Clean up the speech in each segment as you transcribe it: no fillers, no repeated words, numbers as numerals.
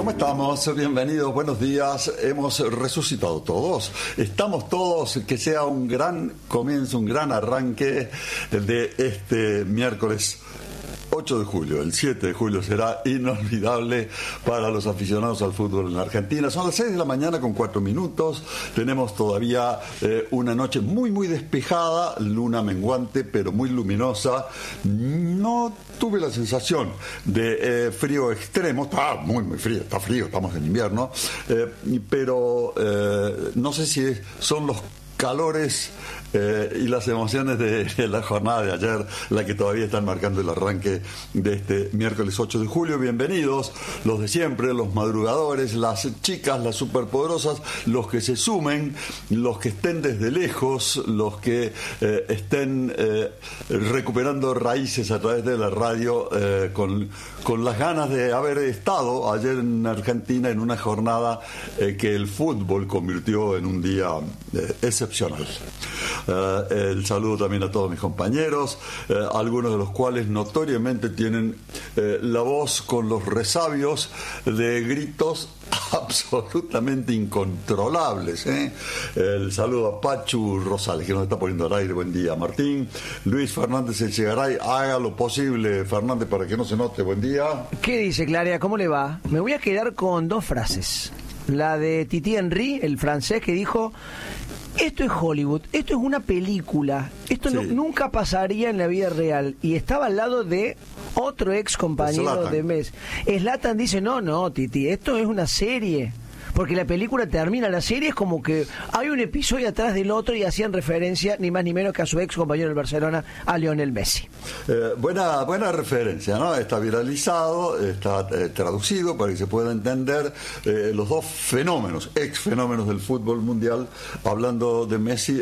¿Cómo estamos? Bienvenidos, buenos días. Hemos resucitado todos. Estamos todos, que sea un gran comienzo, un gran arranque de este miércoles 8 de julio. El 7 de julio será inolvidable para los aficionados al fútbol en Argentina. Son las 6 de la mañana con 4 minutos. Tenemos todavía una noche muy, muy despejada, luna menguante, pero muy luminosa. No tuve la sensación de frío extremo. Está muy, muy frío, está frío, estamos en invierno. Pero no sé si son los calores y las emociones de la jornada de ayer, la que todavía están marcando el arranque de este miércoles 8 de julio. Bienvenidos, los de siempre, los madrugadores, las chicas, las superpoderosas, los que se sumen, los que estén desde lejos, los que estén recuperando raíces a través de la radio, con las ganas de haber estado ayer en Argentina en una jornada que el fútbol convirtió en un día excepcional. El saludo también a todos mis compañeros, algunos de los cuales notoriamente tienen la voz con los resabios de gritos absolutamente incontrolables. El saludo a Pachu Rosales, que nos está poniendo al aire. Buen día, Martín. Luis Fernández Echegaray, haga lo posible, Fernández, para que no se note. Buen día. ¿Qué dice, Claria? ¿Cómo le va? Me voy a quedar con dos frases. La de Titi Henry, el francés, que dijo: esto es Hollywood, esto es una película, esto nunca pasaría en la vida real. Y estaba al lado de otro ex compañero de Messi. Zlatan dice: no, Titi, esto es una serie. Porque la película termina, la serie es como que hay un episodio atrás del otro, y hacían referencia ni más ni menos que a su ex compañero del Barcelona, a Lionel Messi. Buena referencia, ¿no? Está viralizado, está traducido para que se pueda entender los dos fenómenos, ex fenómenos del fútbol mundial, hablando de Messi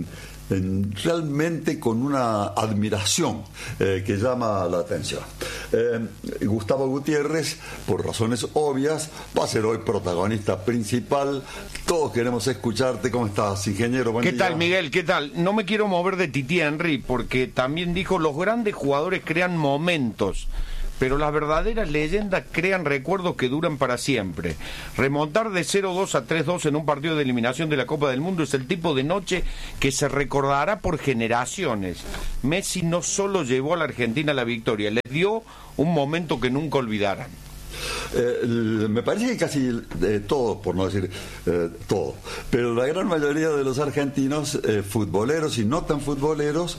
realmente con una admiración que llama la atención. Gustavo Gutiérrez, por razones obvias, va a ser hoy protagonista principal. Todos queremos escucharte. ¿Cómo estás, ingeniero? Buen día. ¿Qué tal, Miguel? ¿Qué tal? No me quiero mover de Titi Henry, porque también dijo: los grandes jugadores crean momentos, pero las verdaderas leyendas crean recuerdos que duran para siempre. Remontar de 0-2 a 3-2 en un partido de eliminación de la Copa del Mundo es el tipo de noche que se recordará por generaciones. Messi no solo llevó a la Argentina a la victoria, les dio un momento que nunca olvidarán. Me parece que casi todos, por no decir todo, pero la gran mayoría de los argentinos, futboleros y no tan futboleros,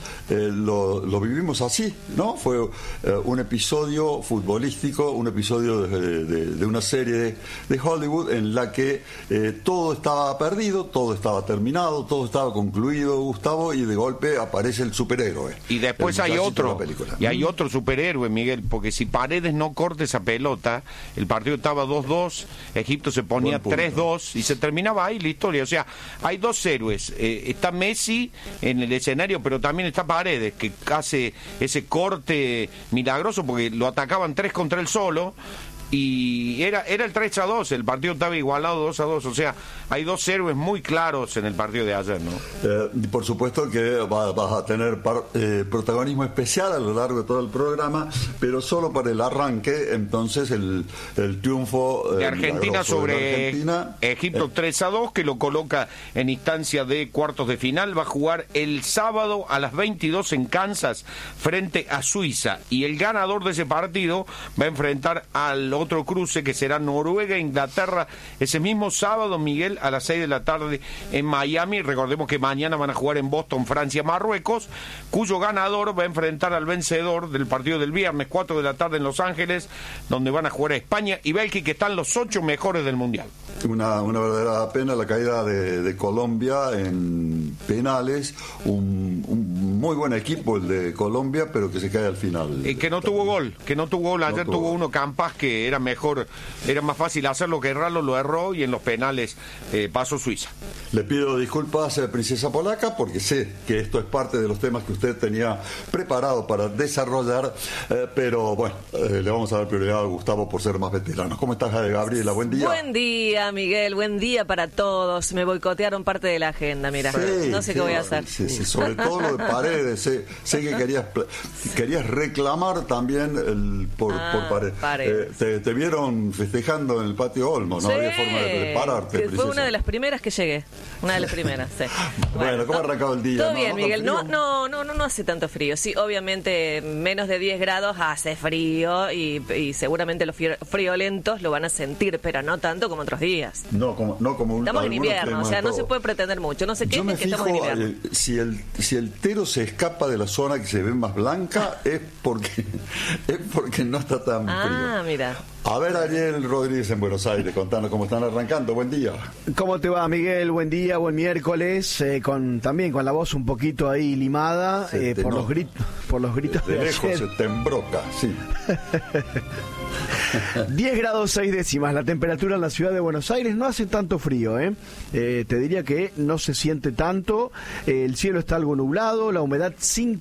lo vivimos así, ¿no? Fue un episodio futbolístico, un episodio de una serie de Hollywood en la que todo estaba perdido, todo estaba terminado, todo estaba concluido, Gustavo, y de golpe aparece el superhéroe. Y después hay otro, y hay otro superhéroe, Miguel, porque si Paredes no corta esa pelota, el partido estaba 2-2, Egipto se ponía 3-2 y se terminaba ahí la historia. O sea, hay dos héroes. Está Messi en el escenario, pero también está Paredes, que hace ese corte milagroso, porque lo atacaban 3 contra él solo. Y era el 3-2, el partido estaba igualado 2-2, o sea, hay dos héroes muy claros en el partido de ayer, ¿no? Por supuesto que vas a tener protagonismo especial a lo largo de todo el programa, pero solo para el arranque. Entonces el triunfo de Argentina sobre Egipto 3-2, que lo coloca en instancia de cuartos de final. Va a jugar el sábado a las 22 en Kansas frente a Suiza, y el ganador de ese partido va a enfrentar al otro cruce, que será Noruega-Inglaterra, ese mismo sábado, Miguel, a las 6 de la tarde en Miami. Recordemos que mañana van a jugar en Boston, Francia-Marruecos, cuyo ganador va a enfrentar al vencedor del partido del viernes, 4 de la tarde en Los Ángeles, donde van a jugar a España y Bélgica, que están los 8 mejores del Mundial. Una verdadera pena la caída de Colombia en penales, un muy buen equipo el de Colombia, pero que se cae al final. Que no tuvo gol, ayer tuvo uno, Campas, que era mejor, era más fácil hacerlo que errarlo, lo erró, y en los penales pasó Suiza. Le pido disculpas, princesa polaca, porque sé que esto es parte de los temas que usted tenía preparado para desarrollar, pero bueno, le vamos a dar prioridad a Gustavo por ser más veterano. ¿Cómo estás, Gabriela? Buen día. Buen día, Miguel, buen día para todos. Me boicotearon parte de la agenda, mira, sí, no sé qué voy a hacer. Sí, sobre todo lo de Paredes. Paredes, sé que querías reclamar también por Paredes. Te vieron festejando en el patio Olmo, no había forma de pararte. Fue una de las primeras que llegué, una de las primeras, sí. Bueno, ¿cómo ha arrancado el día? Todo bien, Miguel. No hace tanto frío. Sí, obviamente menos de 10 grados hace frío y seguramente los friolentos lo van a sentir, pero no tanto como otros días. No como estamos en invierno, o sea, no se puede pretender mucho. No se quejen que estamos en invierno. Si el Tero se escapa de la zona que se ve más blanca es porque no está tan frío. Ah, mira. A ver, Ariel Rodríguez en Buenos Aires, contanos cómo están arrancando. Buen día. ¿Cómo te va, Miguel? Buen día, buen miércoles. También con la voz un poquito ahí limada por los gritos de lejos ayer. Se te embroca, sí. 10 grados 6 décimas la temperatura en la ciudad de Buenos Aires. No hace tanto frío, te diría que no se siente tanto. El cielo está algo nublado, la humedad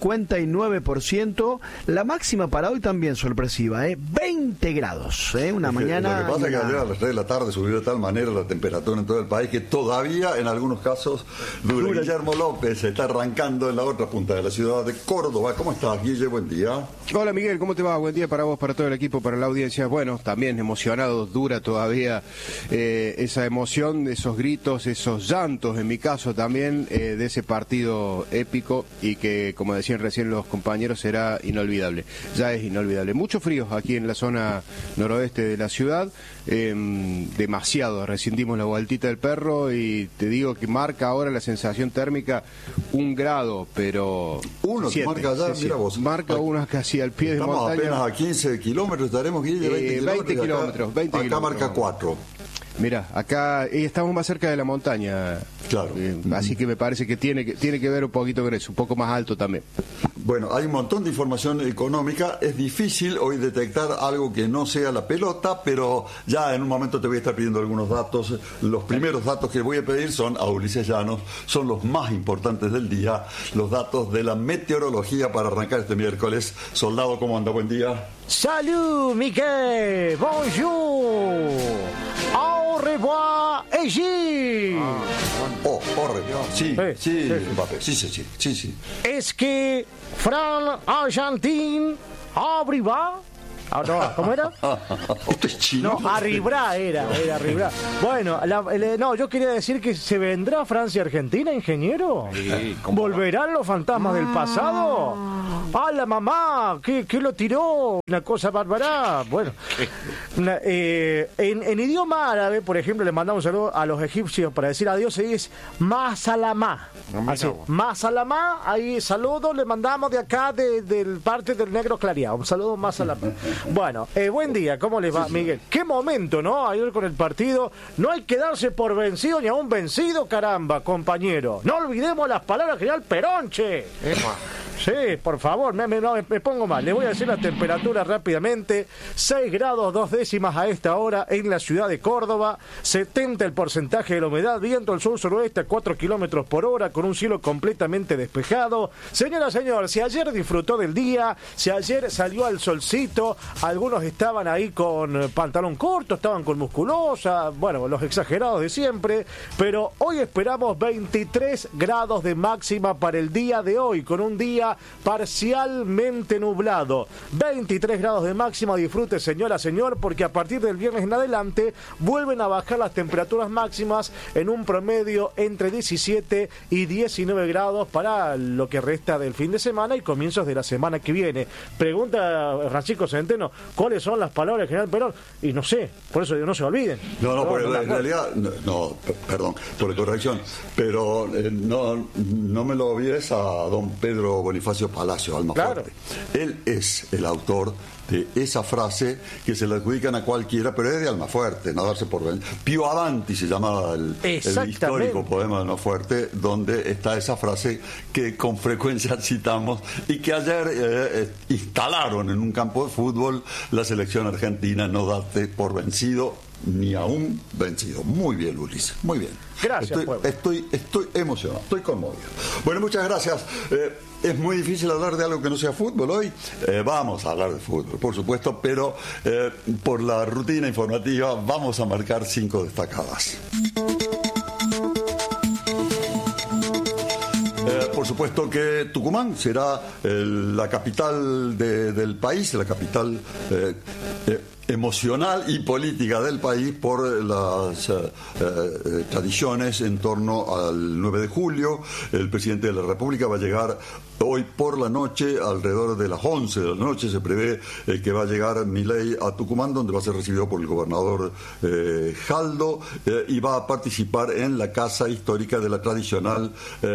59%. La máxima para hoy también sorpresiva, 20 grados. Una mañana. Lo que pasa es que ayer a las 3 de la tarde subió de tal manera la temperatura en todo el país que todavía en algunos casos dura. Guillermo López está arrancando en la otra punta de la ciudad de Córdoba. ¿Cómo estás, Guille? Buen día. Hola, Miguel, ¿cómo te va? Buen día para vos, para todo el equipo, para la audiencia. Bueno, también emocionado, dura todavía esa emoción, esos gritos, esos llantos, en mi caso también, de ese partido épico y que, como decían recién los compañeros, será inolvidable. Ya es inolvidable. Mucho frío aquí en la zona noroeste de la ciudad, demasiado. Rescindimos la vueltita del perro y te digo que marca ahora la sensación térmica 1 grado, pero... Uno, que marca allá, mira vos. Marca uno casi al pie de montaña. Estamos apenas a 15 kilómetros, estaremos, Guille, 20 kilómetros. Acá marca 4. Mira, acá estamos más cerca de la montaña. Claro. Así que me parece que tiene que ver un poquito con eso, un poco más alto también. Bueno, hay un montón de información económica. Es difícil hoy detectar algo que no sea la pelota, pero ya en un momento te voy a estar pidiendo algunos datos. Los primeros datos que voy a pedir son a Ulises Llanos, son los más importantes del día, los datos de la meteorología para arrancar este miércoles. Soldado, ¿cómo anda? Buen día. Salut, Mickey. Bonjour. Au revoir, Egipte. Au revoir. Sí, Mbappé. Sí. Es que Fran Argentin arriba. No, ¿cómo era? Esto es chino. No, arriba era arriba. Bueno, yo quería decir que se vendrá Francia Argentina, ingeniero. Sí, ¿Volverán los fantasmas del pasado? ¡Ah, la mamá! ¿Qué lo tiró? Una cosa bárbara. Bueno, en idioma árabe, por ejemplo, le mandamos un saludo a los egipcios para decir adiós, se dice Masalamá. Así, Masalamá, ahí saludos, le mandamos de acá, del parte del Negro Clareado. Un saludo Masalamá. Bueno, buen día, ¿cómo les va, Miguel? Qué momento, ¿no? Ayer con el partido, no hay que darse por vencido ni a un vencido, caramba, compañero. No olvidemos las palabras del general Perón, che. Sí, por favor, me pongo mal. Les voy a decir la temperatura rápidamente. 6 grados 2 décimas a esta hora en la ciudad de Córdoba. 70 el porcentaje de la humedad. Viento al sur-suroeste a 4 kilómetros por hora con un cielo completamente despejado. Señora, señor, si ayer disfrutó del día, si ayer salió al solcito, algunos estaban ahí con pantalón corto, estaban con musculosa, bueno, los exagerados de siempre, pero hoy esperamos 23 grados de máxima para el día de hoy, con un día parcialmente nublado. 23 grados de máxima, disfrute, señora, señor, porque a partir del viernes en adelante vuelven a bajar las temperaturas máximas en un promedio entre 17 y 19 grados para lo que resta del fin de semana y comienzos de la semana que viene. Pregunta Francisco Centeno, ¿cuáles son las palabras del general Perón? Y no sé, por eso no se olviden. En realidad, perdón por la corrección, pero no me lo olvides a don Pedro Bonifacio Palacio, Almafuerte. Claro. Él es el autor de esa frase que se le adjudican a cualquiera, pero es de Almafuerte, no darse por vencido. Pío Avanti se llamaba el histórico poema de Almafuerte, donde está esa frase que con frecuencia citamos y que ayer instalaron en un campo de fútbol la selección argentina, no darse por vencido ni aún vencido. Muy bien, Ulises, muy bien. Gracias, estoy emocionado, estoy conmovido. Bueno, muchas gracias. Es muy difícil hablar de algo que no sea fútbol hoy. Vamos a hablar de fútbol, por supuesto, pero por la rutina informativa vamos a marcar 5 destacadas. Por supuesto que Tucumán será la capital del país, la capital emocional y política del país por las tradiciones en torno al 9 de julio. El presidente de la República va a llegar hoy por la noche, alrededor de las 11 de la noche, se prevé que va a llegar Milei a Tucumán, donde va a ser recibido por el gobernador Jaldo, y va a participar en la casa histórica de la tradicional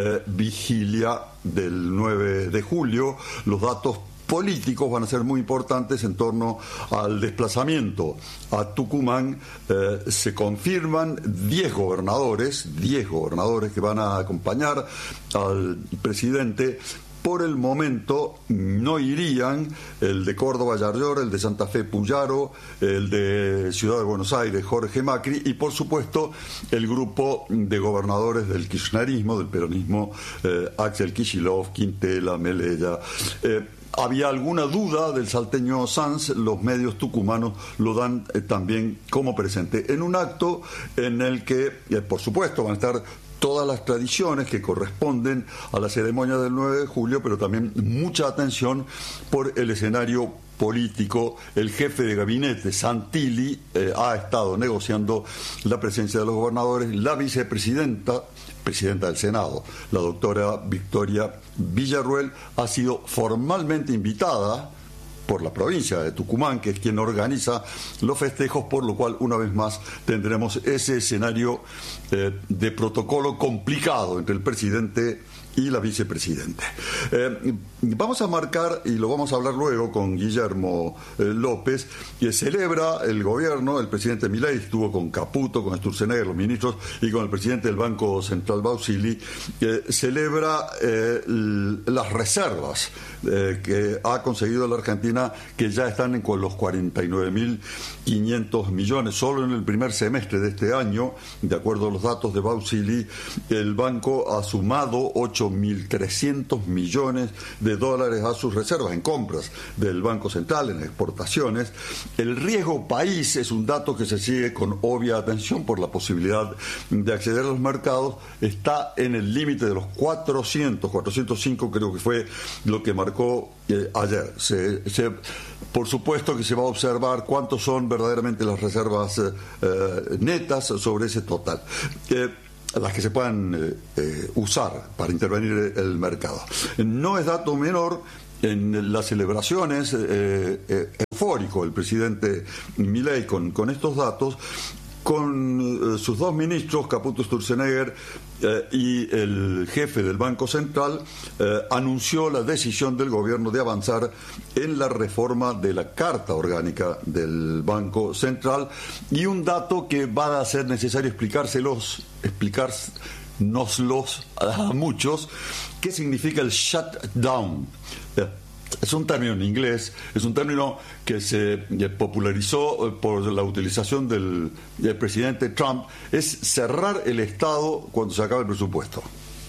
vigilia del 9 de julio. Los datos políticos van a ser muy importantes en torno al desplazamiento a Tucumán. Se confirman 10 gobernadores que van a acompañar al presidente. Por el momento no irían el de Córdoba, Yarlor, el de Santa Fe, Puyaro, el de Ciudad de Buenos Aires, Jorge Macri, y por supuesto el grupo de gobernadores del kirchnerismo, del peronismo, Axel Kicillof, Quintela, Melella. Había alguna duda del salteño Sanz, los medios tucumanos lo dan también como presente, en un acto en el que, por supuesto, van a estar todas las tradiciones que corresponden a la ceremonia del 9 de julio, pero también mucha atención por el escenario político. El jefe de gabinete, Santilli, ha estado negociando la presencia de los gobernadores. La vicepresidenta del Senado, la doctora Victoria Villarruel, ha sido formalmente invitada por la provincia de Tucumán, que es quien organiza los festejos, por lo cual una vez más tendremos ese escenario de protocolo complicado entre el presidente y la vicepresidenta. Vamos a marcar, y lo vamos a hablar luego con Guillermo López, que celebra el gobierno, el presidente Milei estuvo con Caputo, con Sturzenegger, los ministros, y con el presidente del Banco Central, Bausili, celebra las reservas que ha conseguido la Argentina, que ya están con los 49.500 millones. Solo en el primer semestre de este año, de acuerdo a los datos de Bausili, el banco ha sumado 8.300 millones de dólares a sus reservas en compras del Banco Central, en exportaciones. El riesgo país es un dato que se sigue con obvia atención por la posibilidad de acceder a los mercados. Está en el límite de los 405, creo que fue lo que marcó ayer. Por supuesto que se va a observar cuántos son verdaderamente las reservas netas sobre ese total, las que se puedan usar para intervenir el mercado. No es dato menor en las celebraciones, eufórico el presidente Milei con estos datos, con sus dos ministros, Caputo, Sturzenegger, y el jefe del Banco Central, anunció la decisión del gobierno de avanzar en la reforma de la Carta Orgánica del Banco Central, y un dato que va a ser necesario explicárnoslos a muchos. ¿Qué significa el shutdown? Es un término en inglés, es un término que se popularizó por la utilización del presidente Trump. Es cerrar el Estado cuando se acaba el presupuesto.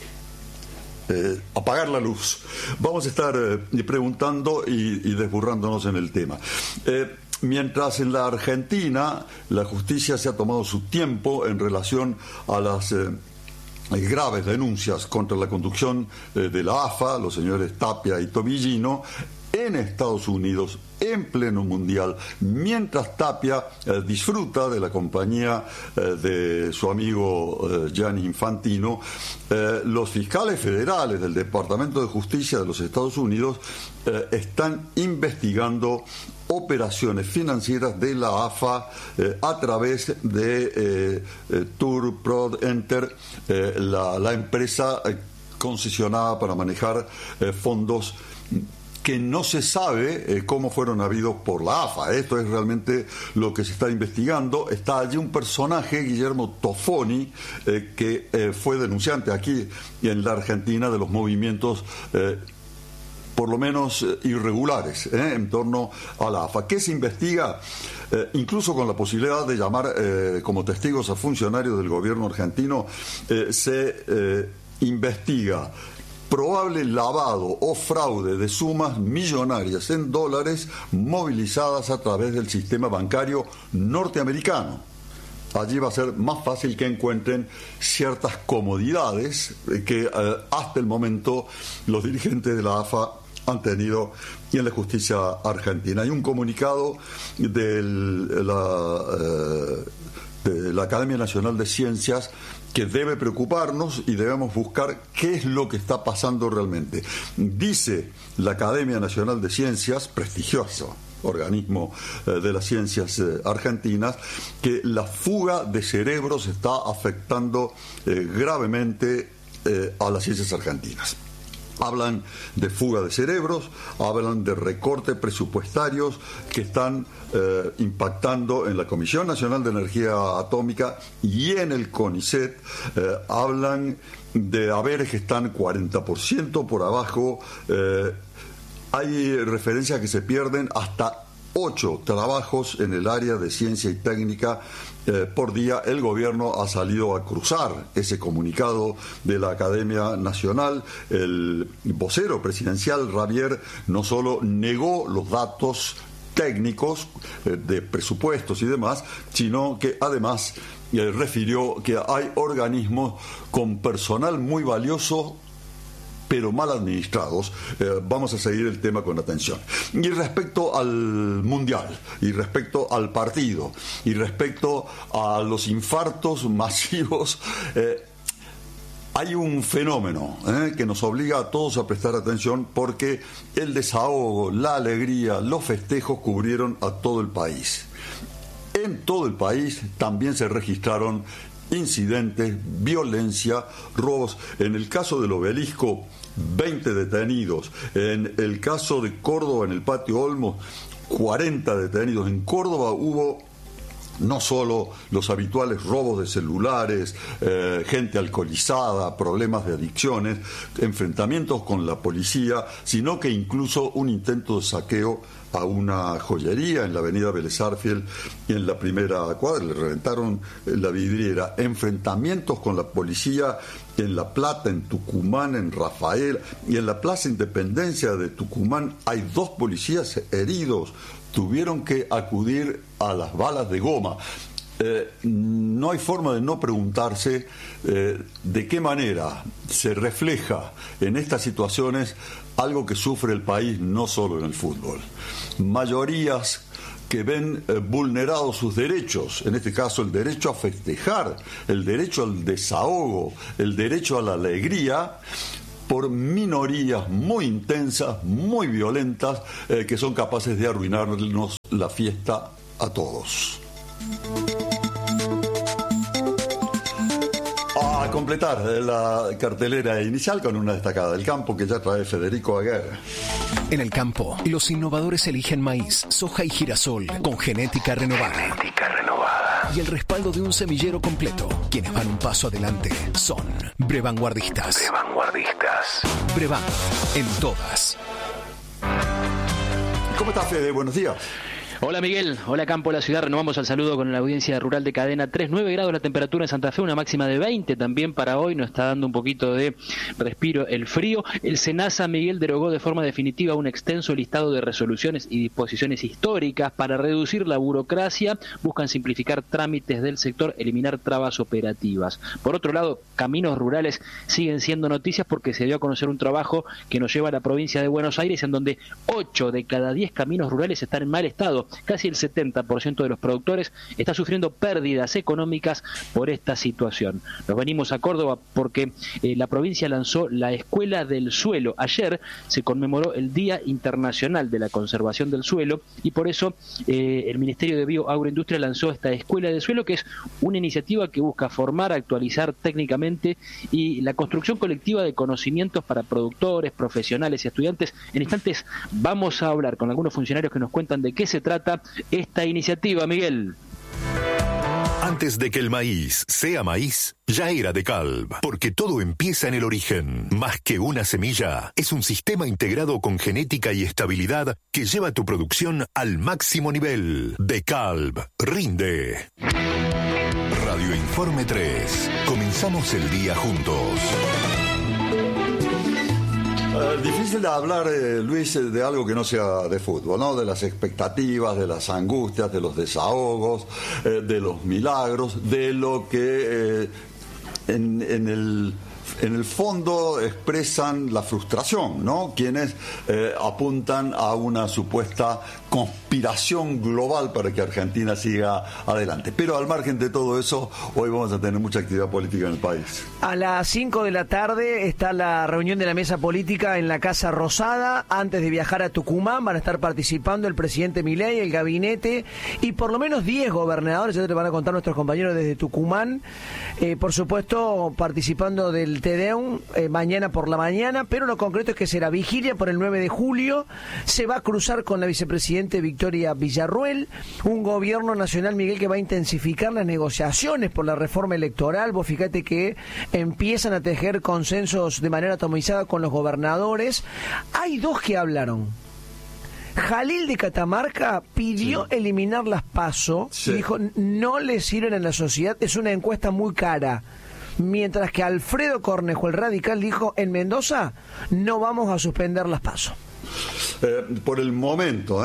Apagar la luz. Vamos a estar preguntando y desburrándonos en el tema. Mientras en la Argentina la justicia se ha tomado su tiempo en relación a las graves denuncias contra la conducción de la AFA, los señores Tapia y Tobillino, en Estados Unidos, en pleno mundial, mientras Tapia disfruta de la compañía de su amigo Gianni Infantino, los fiscales federales del Departamento de Justicia de los Estados Unidos están investigando operaciones financieras de la AFA a través de Tour Prod Enter, la empresa concesionada para manejar fondos que no se sabe cómo fueron habidos por la AFA. Esto es realmente lo que se está investigando. Está allí un personaje, Guillermo Tofoni, que fue denunciante aquí en la Argentina de los movimientos por lo menos irregulares en torno a la AFA. ¿Qué se investiga? Incluso con la posibilidad de llamar como testigos a funcionarios del gobierno argentino, se investiga probable lavado o fraude de sumas millonarias en dólares movilizadas a través del sistema bancario norteamericano. allí va a ser más fácil que encuentren ciertas comodidades que hasta el momento los dirigentes de la AFA han tenido en la justicia argentina. Hay un comunicado de la Academia Nacional de Ciencias que debe preocuparnos y debemos buscar qué es lo que está pasando realmente. Dice la Academia Nacional de Ciencias, prestigioso organismo de las ciencias argentinas, que la fuga de cerebros está afectando gravemente a las ciencias argentinas. Hablan de fuga de cerebros, hablan de recortes presupuestarios que están impactando en la Comisión Nacional de Energía Atómica y en el CONICET. Hablan de haberes que están 40% por abajo. Hay referencias que se pierden hasta 8 trabajos en el área de ciencia y técnica por día. El gobierno ha salido a cruzar ese comunicado de la Academia Nacional. El vocero presidencial, Ravier, no solo negó los datos técnicos de presupuestos y demás, sino que además refirió que hay organismos con personal muy valioso pero mal administrados. Vamos a seguir el tema con atención. Y respecto al Mundial, y respecto al partido, y respecto a los infartos masivos, hay un fenómeno que nos obliga a todos a prestar atención, porque el desahogo, la alegría, los festejos cubrieron a todo el país. En todo el país también se registraron incidentes, violencia, robos. En el caso del Obelisco, 20 detenidos. En el caso de Córdoba, en el Patio Olmos, 40 detenidos. En Córdoba hubo no solo los habituales robos de celulares, gente alcoholizada, problemas de adicciones, enfrentamientos con la policía, sino que incluso un intento de saqueo a una joyería en la avenida Vélez Arfiel y en la primera cuadra, le reventaron la vidriera. Enfrentamientos con la policía en La Plata, en Tucumán, en Rafael y en la Plaza Independencia de Tucumán hay 2 policías heridos, tuvieron que acudir a las balas de goma. No hay forma de no preguntarse de qué manera se refleja en estas situaciones algo que sufre el país, no solo en el fútbol. Mayorías que ven vulnerados sus derechos, en este caso el derecho a festejar, el derecho al desahogo, el derecho a la alegría, por minorías muy intensas, muy violentas, que son capaces de arruinarnos la fiesta a todos. A completar la cartelera inicial con una destacada del campo que ya trae Federico Aguer. En el campo, los innovadores eligen maíz, soja y girasol con genética renovada. Y el respaldo de un semillero completo. Quienes van un paso adelante son Brevanguardistas. Brevan, en todas. ¿Cómo estás, Fede? Buenos días. Hola Miguel, hola Campo de la Ciudad, renovamos el saludo con la audiencia rural de Cadena 3, 9 grados la temperatura en Santa Fe, una máxima de 20 también para hoy, nos está dando un poquito de respiro el frío. El SENASA, Miguel, derogó de forma definitiva un extenso listado de resoluciones y disposiciones históricas para reducir la burocracia, buscan simplificar trámites del sector, eliminar trabas operativas. Por otro lado, caminos rurales siguen siendo noticias porque se dio a conocer un trabajo que nos lleva a la provincia de Buenos Aires, en donde 8 de cada 10 caminos rurales están en mal estado. Casi el 70% de los productores está sufriendo pérdidas económicas por esta situación. Nos venimos a Córdoba porque la provincia lanzó la Escuela del Suelo. Ayer se conmemoró el Día Internacional de la Conservación del Suelo y por eso el Ministerio de Bioagroindustria lanzó esta Escuela del Suelo, que es una iniciativa que busca formar, actualizar técnicamente y la construcción colectiva de conocimientos para productores, profesionales y estudiantes. En instantes vamos a hablar con algunos funcionarios que nos cuentan de qué se trata esta iniciativa, Miguel. Antes de que el maíz sea maíz, ya era DeKalb, porque todo empieza en el origen. Más que una semilla, es un sistema integrado con genética y estabilidad que lleva tu producción al máximo nivel. DeKalb rinde. Radio Informe 3. Comenzamos el día juntos. Difícil de hablar, Luis, de algo que no sea de fútbol, ¿no? De las expectativas, de las angustias, de los desahogos, de los milagros, de lo que en el fondo expresan la frustración, ¿no? Quienes apuntan a una supuesta conspiración global para que Argentina siga adelante. Pero al margen de todo eso, hoy vamos a tener mucha actividad política en el país. A las 5 de la tarde está la reunión de la mesa política en la Casa Rosada. Antes de viajar a Tucumán van a estar participando el presidente Milei, el gabinete y por lo menos 10 gobernadores, ya te van a contar nuestros compañeros desde Tucumán, por supuesto participando del Tedeum mañana por la mañana, pero lo concreto es que será vigilia por el 9 de julio, se va a cruzar con la vicepresidenta Victoria Villarruel, un gobierno nacional, Miguel, que va a intensificar las negociaciones por la reforma electoral. Vos fíjate que empiezan a tejer consensos de manera atomizada con los gobernadores. Hay dos que hablaron. Jalil de Catamarca pidió eliminar las PASO y dijo no le sirven a la sociedad, es una encuesta muy cara. Mientras que Alfredo Cornejo, el radical, dijo en Mendoza no vamos a suspender las PASO. Por el momento,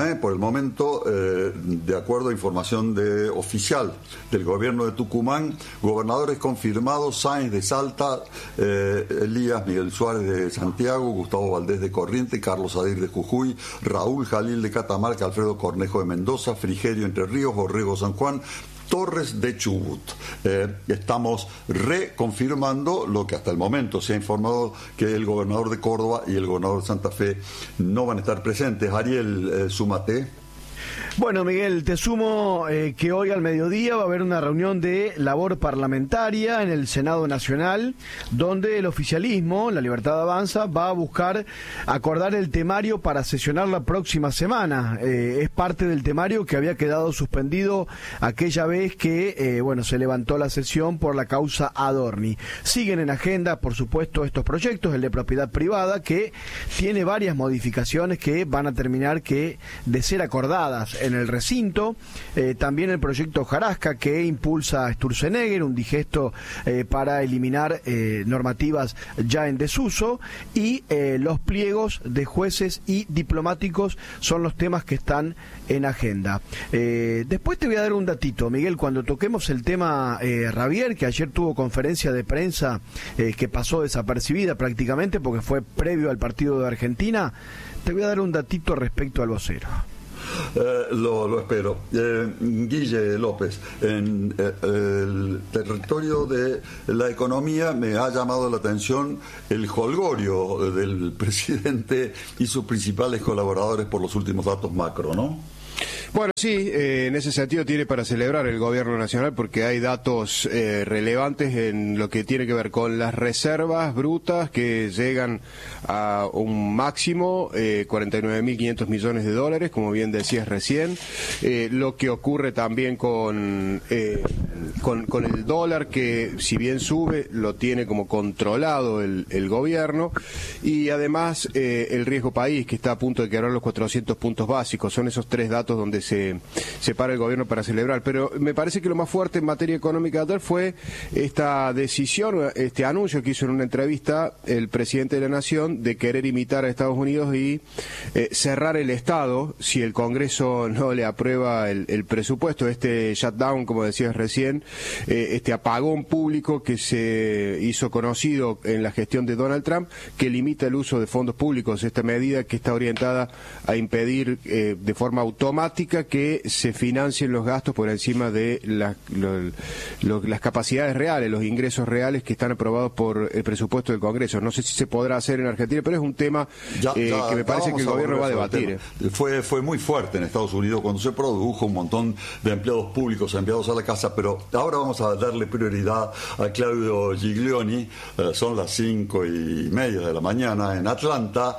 de acuerdo a información oficial del gobierno de Tucumán, gobernadores confirmados: Sáenz de Salta, Elías Miguel Suárez de Santiago, Gustavo Valdés de Corrientes, Carlos Adir de Jujuy, Raúl Jalil de Catamarca, Alfredo Cornejo de Mendoza, Frigerio Entre Ríos, Borrego San Juan, Torres de Chubut. Estamos reconfirmando lo que hasta el momento se ha informado, que el gobernador de Córdoba y el gobernador de Santa Fe no van a estar presentes. Ariel, súmate. Bueno, Miguel, te sumo que hoy al mediodía va a haber una reunión de labor parlamentaria en el Senado Nacional, donde el oficialismo, La Libertad Avanza, va a buscar acordar el temario para sesionar la próxima semana. Es parte del temario que había quedado suspendido aquella vez que se levantó la sesión por la causa Adorni. Siguen en agenda, por supuesto, estos proyectos, el de propiedad privada, que tiene varias modificaciones que van a terminar de ser acordadas en el recinto, también el proyecto Jarasca que impulsa Sturzenegger, un digesto para eliminar normativas ya en desuso, y los pliegos de jueces y diplomáticos son los temas que están en agenda. Después te voy a dar un datito, Miguel, cuando toquemos el tema Javier, que ayer tuvo conferencia de prensa que pasó desapercibida prácticamente porque fue previo al partido de Argentina, te voy a dar un datito respecto al vocero. Lo espero. Guille López, en el territorio de la economía me ha llamado la atención el jolgorio del presidente y sus principales colaboradores por los últimos datos macro, ¿no? Bueno, sí, en ese sentido tiene para celebrar el gobierno nacional porque hay datos relevantes en lo que tiene que ver con las reservas brutas que llegan a un máximo, 49.500 millones de dólares, como bien decías recién, lo que ocurre también con el dólar, que si bien sube, lo tiene como controlado el gobierno, y además el riesgo país, que está a punto de quebrar los 400 puntos básicos. Son esos tres datos donde se para el gobierno para celebrar. Pero me parece que lo más fuerte en materia económica de ayer fue esta decisión, este anuncio que hizo en una entrevista el presidente de la Nación de querer imitar a Estados Unidos y cerrar el Estado si el Congreso no le aprueba el presupuesto. Este shutdown, como decías recién, este apagón público que se hizo conocido en la gestión de Donald Trump, que limita el uso de fondos públicos. Esta medida que está orientada a impedir de forma automática que se financien los gastos por encima de las capacidades reales, los ingresos reales que están aprobados por el presupuesto del Congreso. No sé si se podrá hacer en Argentina, pero es un tema que me parece que el gobierno va a debatir. Fue muy fuerte en Estados Unidos cuando se produjo un montón de empleados públicos enviados a la casa, pero ahora vamos a darle prioridad a Claudio Giglioni. Son las 5:30 de la mañana en Atlanta,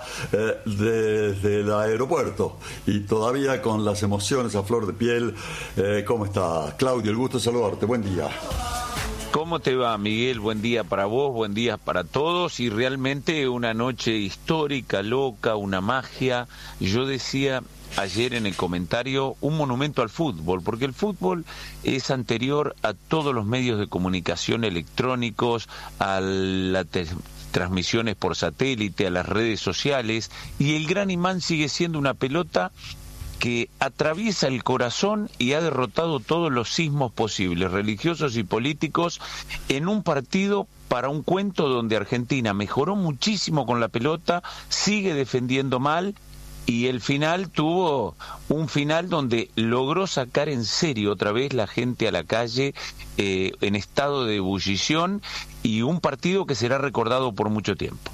desde el aeropuerto, y todavía con las emociones a flor de piel. ¿Cómo está, Claudio? El gusto de saludarte. Buen día. ¿Cómo te va, Miguel? Buen día para vos, buen día para todos, y realmente una noche histórica, loca, una magia. Yo decía ayer en el comentario, un monumento al fútbol, porque el fútbol es anterior a todos los medios de comunicación electrónicos, a la transmisiones por satélite, a las redes sociales, y el gran imán sigue siendo una pelota que atraviesa el corazón y ha derrotado todos los sismos posibles, religiosos y políticos, en un partido para un cuento donde Argentina mejoró muchísimo con la pelota, sigue defendiendo mal, y el final tuvo un final donde logró sacar en serio otra vez la gente a la calle en estado de ebullición, y un partido que será recordado por mucho tiempo.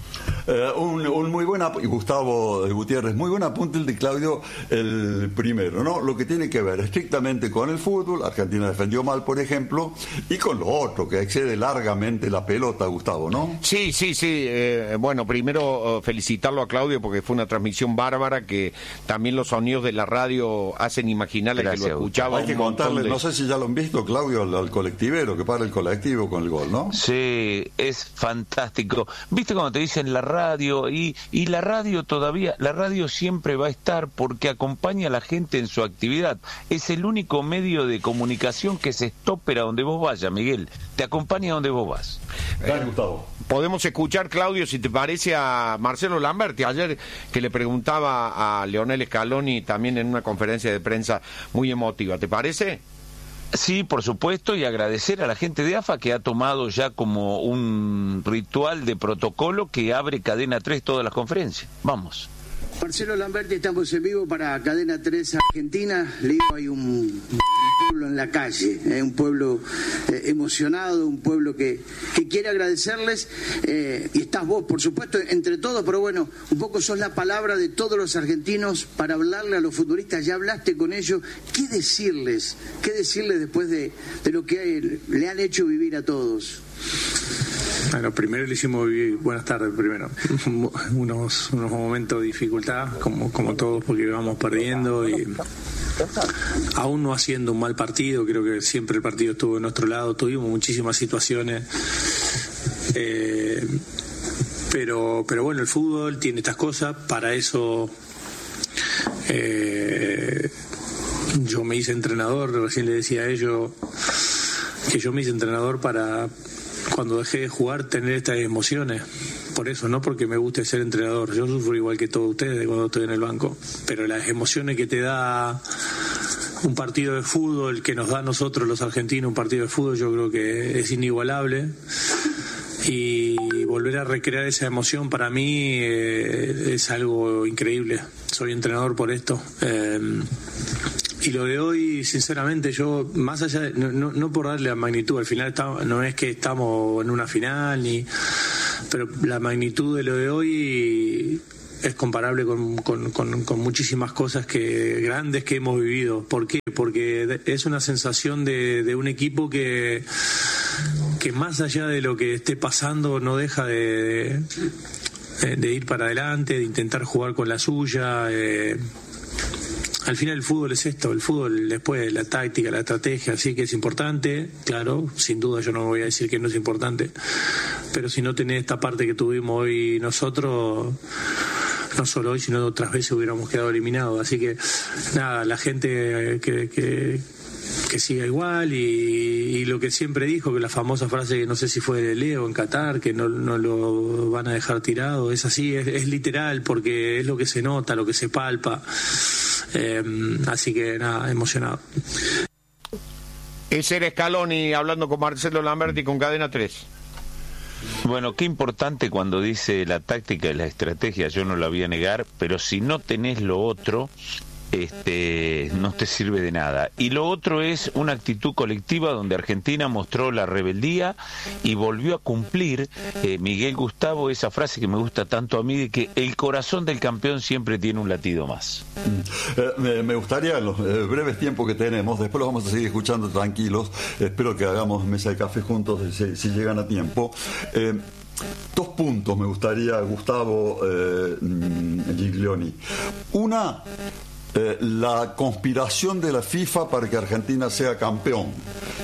Un muy buen Gustavo Gutiérrez, muy buen apunte el de Claudio, el primero, ¿no? Lo que tiene que ver estrictamente con el fútbol, Argentina defendió mal, por ejemplo, y con lo otro, que excede largamente la pelota, Gustavo, ¿no? Sí. Bueno, primero felicitarlo a Claudio porque fue una transmisión bárbara, que también los sonidos de la radio hacen imaginar al que lo escuchaba. Hay que contarle, no sé si ya lo han visto, Claudio, al colectivero, que para el colectivo con el gol, ¿no? Sí, es fantástico. ¿Viste cuando te dicen la radio? Y la radio todavía, la radio siempre va a estar porque acompaña a la gente en su actividad. Es el único medio de comunicación que se estopera donde vos vayas, Miguel. Te acompaña donde vos vas. Dale, Gustavo. Podemos escuchar, Claudio, si te parece, a Marcelo Lamberti ayer, que le preguntaba a Leonel Scaloni también en una conferencia de prensa muy emotiva. ¿Te parece? Sí, por supuesto, y agradecer a la gente de AFA que ha tomado ya como un ritual de protocolo que abre Cadena 3 todas las conferencias. Vamos. Marcelo Lamberti, estamos en vivo para Cadena 3 Argentina. Le digo, hay un pueblo en la calle, un pueblo emocionado, un pueblo que quiere agradecerles, y estás vos, por supuesto, entre todos, pero bueno, un poco sos la palabra de todos los argentinos para hablarle a los futbolistas. Ya hablaste con ellos. ¿Qué decirles después de lo que le han hecho vivir a todos? Bueno, primero le hicimos vivir, buenas tardes primero, unos momentos de dificultad, como todos, porque íbamos perdiendo y aún no haciendo un mal partido. Creo que siempre el partido estuvo de nuestro lado, tuvimos muchísimas situaciones, pero bueno, el fútbol tiene estas cosas. Para eso yo me hice entrenador. Recién le decía a ellos que yo me hice entrenador para, cuando dejé de jugar, tener estas emociones. Por eso, no porque me guste ser entrenador. Yo sufro igual que todos ustedes cuando estoy en el banco, pero las emociones que te da un partido de fútbol, que nos da a nosotros los argentinos un partido de fútbol, yo creo que es inigualable. Y volver a recrear esa emoción para mí es algo increíble. Soy entrenador por esto. Y lo de hoy, sinceramente, yo, más allá de, no por darle la magnitud, al final no es que estamos en una final, pero la magnitud de lo de hoy es comparable con muchísimas cosas grandes que hemos vivido. ¿Por qué? Porque es una sensación de un equipo que más allá de lo que esté pasando no deja de ir para adelante, de intentar jugar con la suya. Al final el fútbol es esto, el fútbol después la táctica, la estrategia, así que es importante, claro, sin duda yo no voy a decir que no es importante, pero si no tenés esta parte que tuvimos hoy nosotros, no solo hoy, sino otras veces hubiéramos quedado eliminados. Así que nada, la gente que siga igual, y lo que siempre dijo, que la famosa frase, que no sé si fue de Leo en Qatar, que no lo van a dejar tirado, es así, es literal, porque es lo que se nota, lo que se palpa. Así que nada, emocionado. Es el Scaloni hablando con Marcelo Lamberti con Cadena 3. Bueno, qué importante cuando dice la táctica y la estrategia, yo no la voy a negar, pero si no tenés lo otro, no te sirve de nada. Y lo otro es una actitud colectiva donde Argentina mostró la rebeldía y volvió a cumplir, Miguel, Gustavo, esa frase que me gusta tanto a mí, de que el corazón del campeón siempre tiene un latido más. Me gustaría, en los breves tiempos que tenemos, después los vamos a seguir escuchando tranquilos, espero que hagamos mesa de café juntos si llegan a tiempo. 2 puntos me gustaría, Gustavo Giglioni. Una, la conspiración de la FIFA para que Argentina sea campeón.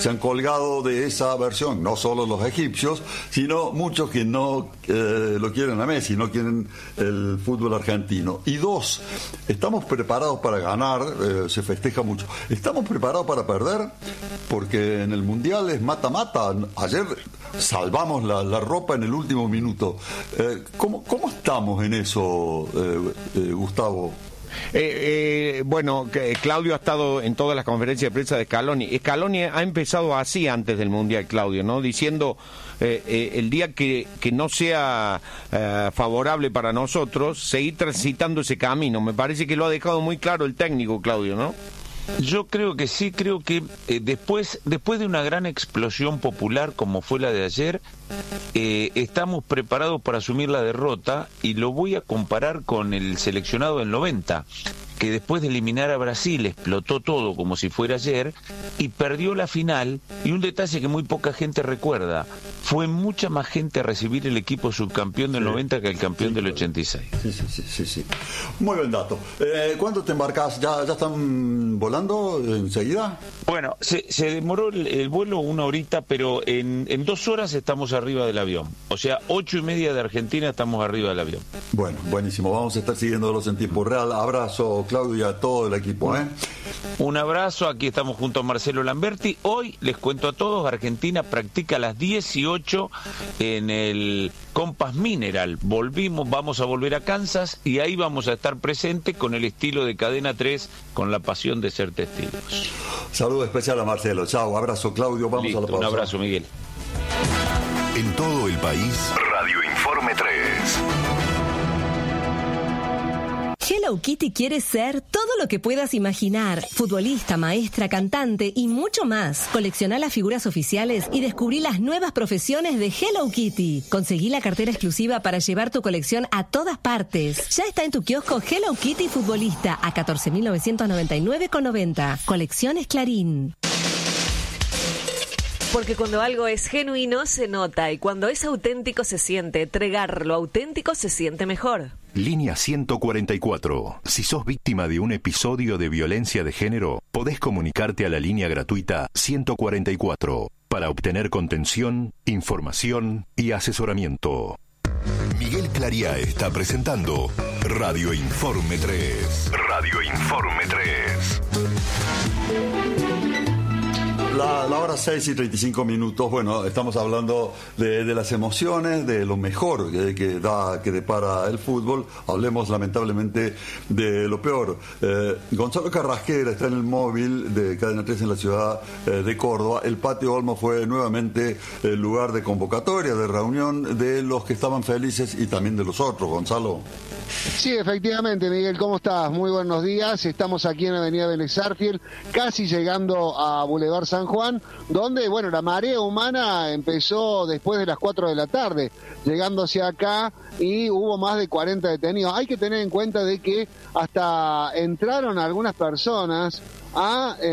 se han colgado de esa versión, no solo los egipcios, sino muchos que no lo quieren a Messi, no quieren el fútbol argentino. Y dos, ¿estamos preparados para ganar? Se festeja mucho. ¿Estamos preparados para perder? Porque en el Mundial es mata-mata. Ayer salvamos la ropa en el último minuto. ¿Cómo estamos en eso, Gustavo? Bueno, Claudio ha estado en todas las conferencias de prensa de Scaloni. Scaloni ha empezado así antes del Mundial, Claudio, ¿no? Diciendo el día que no sea favorable para nosotros, seguir transitando ese camino. Me parece que lo ha dejado muy claro el técnico, Claudio, ¿no? Yo creo que sí, creo que después de una gran explosión popular como fue la de ayer, estamos preparados para asumir la derrota, y lo voy a comparar con el seleccionado del 90, que después de eliminar a Brasil explotó todo como si fuera ayer y perdió la final. Y un detalle que muy poca gente recuerda: fue mucha más gente a recibir el equipo subcampeón del 90 que el campeón del 86. Sí. Muy buen dato. ¿Cuándo te embarcás? ¿Ya están volando enseguida? Bueno, se demoró el vuelo 1 horita, pero en 2 horas estamos arriba del avión. O sea, 8:30 de Argentina estamos arriba del avión. Bueno, buenísimo. Vamos a estar siguiéndolos en tiempo real. Abrazo, Claudio, y a todo el equipo. Un abrazo. Aquí estamos junto a Marcelo Lamberti. Hoy, les cuento a todos, Argentina practica a las 18 en el Compass Mineral. Vamos a volver a Kansas, y ahí vamos a estar presentes con el estilo de Cadena 3, con la pasión de ser testigos. Saludo especial a Marcelo. Chao, abrazo, Claudio. Vamos a la pausa. Un abrazo, Miguel. En todo el país, Radio Informe 3. Hello Kitty quiere ser todo lo que puedas imaginar. Futbolista, maestra, cantante y mucho más. Colecciona las figuras oficiales y descubrí las nuevas profesiones de Hello Kitty. Conseguí la cartera exclusiva para llevar tu colección a todas partes. Ya está en tu kiosco Hello Kitty Futbolista a 14.999,90. Colecciones Clarín. Porque cuando algo es genuino se nota, y cuando es auténtico se siente. Entregar lo auténtico se siente mejor. Línea 144. Si sos víctima de un episodio de violencia de género, podés comunicarte a la línea gratuita 144 para obtener contención, información y asesoramiento. Miguel Claría está presentando Radio Informe 3. Radio Informe 3. La hora 6:35. Bueno, estamos hablando de las emociones, de lo mejor que depara el fútbol. Hablemos lamentablemente de lo peor. Gonzalo Carrasquera está en el móvil de Cadena 3 en la ciudad de Córdoba. El Patio Olmo fue nuevamente el lugar de convocatoria, de reunión de los que estaban felices y también de los otros. Gonzalo. Sí, efectivamente, Miguel, ¿cómo estás? Muy buenos días. Estamos aquí en Avenida Vélez Sarsfield, casi llegando a Boulevard San Juan, donde, bueno, la marea humana empezó después de las 4 de la tarde, llegando hacia acá, y hubo más de 40 detenidos. Hay que tener en cuenta de que hasta entraron algunas personas a